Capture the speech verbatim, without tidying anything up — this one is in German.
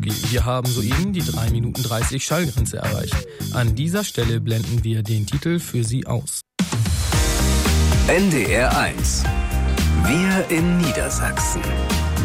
Family. Wir haben soeben die drei Minuten dreißig Schallgrenze erreicht. An dieser Stelle blenden wir den Titel für Sie aus. N D R eins. Wir in Niedersachsen.